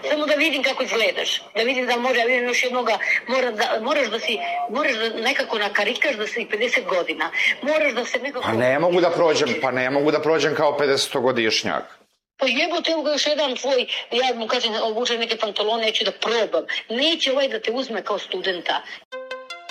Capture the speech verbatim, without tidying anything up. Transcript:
Samo da vidim kako izgledaš. Da vidim da može, ja vidim još jednoga, mora da, moraš da si, moraš da nekako nakarikaš da si pedeset godina. Moraš da se nekako... Pa ne mogu da prođem, pa ne mogu da prođem kao pedesetogodišnjak. Pa jebote, evo ga još jedan tvoj, ja mu kažem, obučem neke pantalone, neću da probam. Neće ovaj da te uzme kao studenta.